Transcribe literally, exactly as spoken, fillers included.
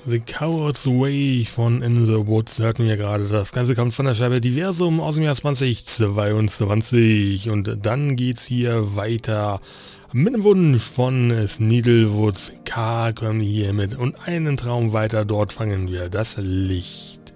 The Coward's Way von In the Woods hörten wir gerade. Das Ganze kommt von der Scheibe Diversum aus dem Jahr zweitausendzweiundzwanzig. Und dann geht's hier weiter mit dem Wunsch von Sneedlewood K. Kommen hier mit und einen Traum weiter. Dort fangen wir das Licht.